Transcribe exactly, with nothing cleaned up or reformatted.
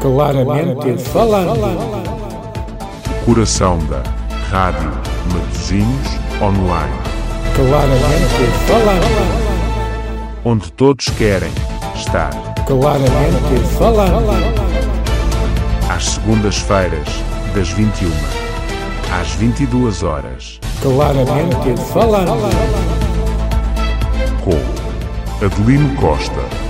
Claramente falando. Coração da Rádio Matosinhos Online. Claramente falando. Onde todos querem estar. Claramente falando. Às segundas-feiras, das vinte e uma às vinte e duas horas. Claramente falando. Com Adelino Costa